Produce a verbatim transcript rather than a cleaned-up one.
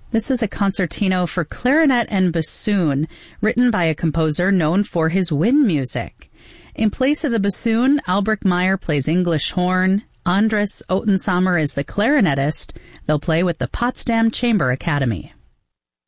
This is a concertino for clarinet and bassoon, written by a composer known for his wind music. In place of the bassoon, Albrecht Meyer plays English horn. Andres Ottensamer is the clarinetist. They'll play with the Potsdam Chamber Academy.